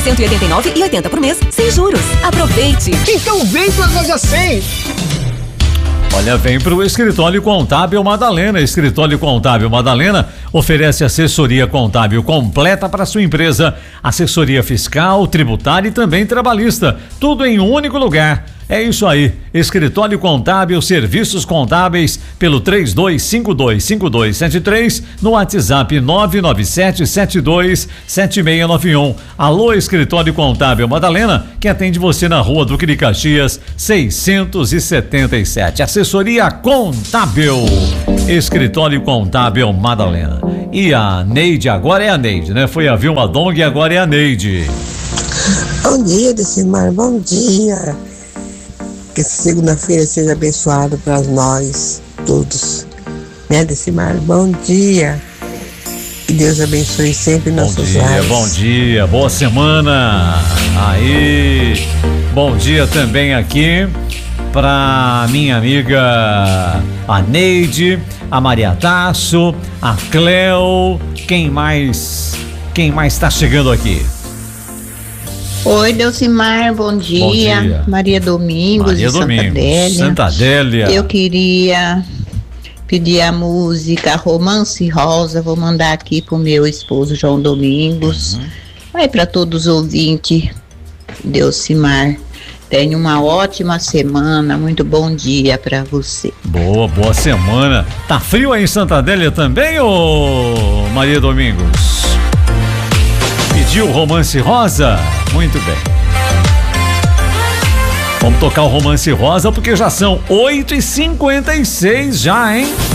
de R$ 189,80 por mês, sem juros. Aproveite! Então vem pra Loja 100! Olha, vem pro Escritório Contábil Madalena. Escritório Contábil Madalena oferece assessoria contábil completa para sua empresa, assessoria fiscal, tributária e também trabalhista, tudo em um único lugar. É isso aí, Escritório Contábil, serviços contábeis pelo 32525273, no WhatsApp 997727691. Alô, Escritório Contábil Madalena, que atende você na Rua Duque de Caxias 677. Assessoria Contábil, Escritório Contábil Madalena. E a Neide, agora é a Neide, né? Foi a Vilma Dong e agora é a Neide. Bom dia, Decimar, bom dia. Que essa segunda-feira seja abençoada para nós todos, né, Decimar? Bom dia. Que Deus abençoe sempre nossos lares. Bom dia, boa semana. Aí, bom dia também aqui para minha amiga a Neide, a Maria Tasso, a Cleo. Quem mais tá chegando aqui? Oi, Delcimar, bom dia. Maria Domingos, de Santa Adélia. Eu queria pedir a música Romance Rosa, vou mandar aqui pro meu esposo João Domingos. Vai para todos os ouvintes, Delcimar. Tenha uma ótima semana, muito bom dia para você. Boa semana. Tá frio aí em Santa Adélia também, ô Maria Domingos? Pediu Romance Rosa? Muito bem. Vamos tocar o Romance Rosa porque já são 8h56 já, hein?